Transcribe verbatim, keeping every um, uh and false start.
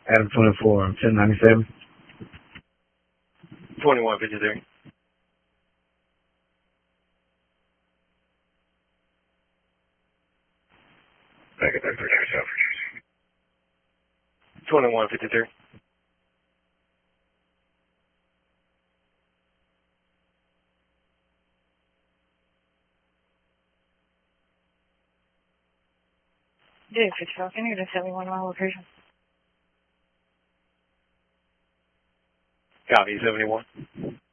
Adam twenty-four, ten ninety-seven. twenty-one fifty-three. Back at thirty-three ninety-seven. twenty-one fifty-three. Did fix Falcon, you're at seventy-one mile location. Copy, seventy-one.